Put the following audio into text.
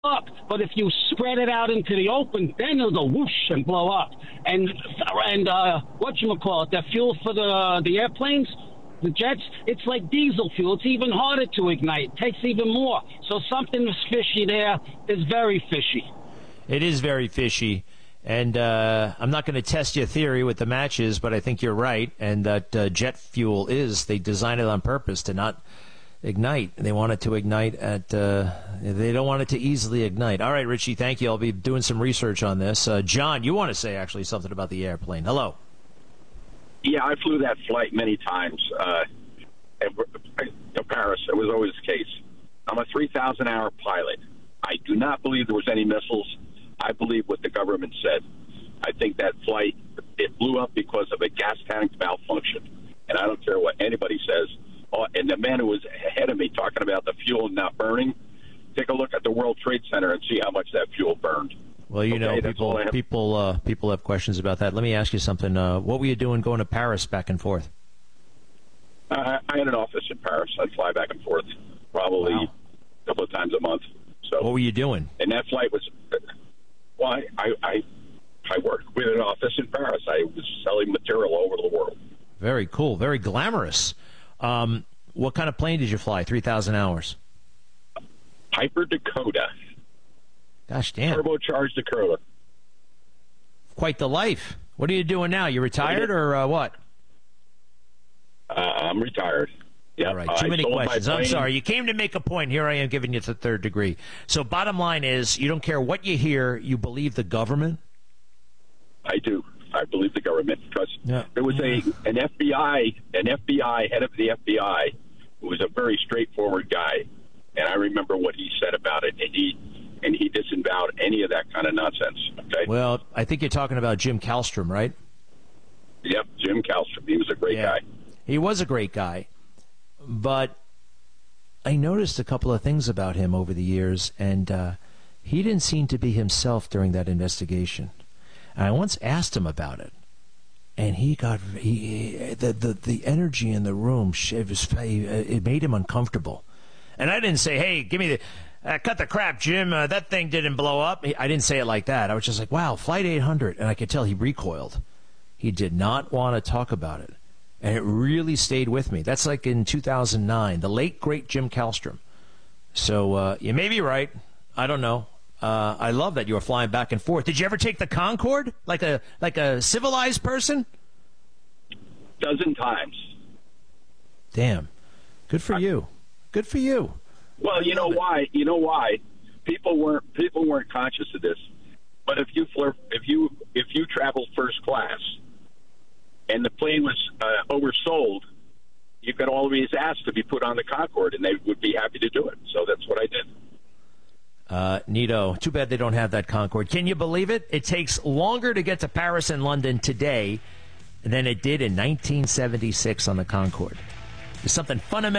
up, but if you spread it out into the open, then it'll go whoosh and blow up. And whatchamacallit, the fuel for the airplanes, the jets, it's like diesel fuel. It's even harder to ignite. It takes even more. So something is fishy there. Is very fishy. It is very fishy. And I'm not going to test your theory with the matches, but I think you're right. And that jet fuel they design it on purpose to not ignite. They want it to ignite they don't want it to easily ignite. All right, Richie, thank you. I'll be doing some research on this. John, you want to say actually something about the airplane. Hello. Yeah, I flew that flight many times to Paris. It was always the case. I'm a 3,000-hour pilot. I do not believe there was any missiles. I believe what the government said. I think that flight, it blew up because of a gas tank malfunction. And I don't care what anybody says. And the man who was ahead of me talking about the fuel not burning, take a look at the World Trade Center and see how much that fuel burned. Well, people have questions about that. Let me ask you something. What were you doing going to Paris back and forth? I had an office in Paris. I'd fly back and forth probably a couple of times a month. So what were you doing? And that flight was, I worked with an office in Paris. I was selling material all over the world. Very cool. Very glamorous. What kind of plane did you fly? 3,000 hours. Piper Dakota. Gosh damn. Turbocharged Dakota. Quite the life. What are you doing now? You retired or what? I'm retired. Yeah. All right. Too many questions. I'm sorry. You came to make a point. Here I am giving you the third degree. So bottom line is, you don't care what you hear. You believe the government? I do. I believe the government because there was an FBI head of the FBI who was a very straightforward guy, and I remember what he said about it, and he disavowed any of that kind of nonsense. Okay. Well, I think you're talking about Jim Kallstrom, right? Yep, Jim Kallstrom. He was a great guy. He was a great guy, but I noticed a couple of things about him over the years, and he didn't seem to be himself during that investigation. And I once asked him about it, and the energy in the room, it made him uncomfortable. And I didn't say, "Hey, give me cut the crap, Jim. That thing didn't blow up." I didn't say it like that. I was just like, "Wow, Flight 800," and I could tell he recoiled. He did not want to talk about it, and it really stayed with me. That's like in 2009, the late great Jim Kallstrom. So you may be right. I don't know. I love that you were flying back and forth. Did you ever take the Concorde like a civilized person? 12 times. Damn. Good for you. Good for you. Well, you know why? You know why? People weren't conscious of this. But if you traveled first class and the plane was oversold, you could always ask to be put on the Concorde, and they would be happy to do it. So that's what I did. Neato. Too bad they don't have that Concorde. Can you believe it? It takes longer to get to Paris and London today than it did in 1976 on the Concorde. There's something fundamental.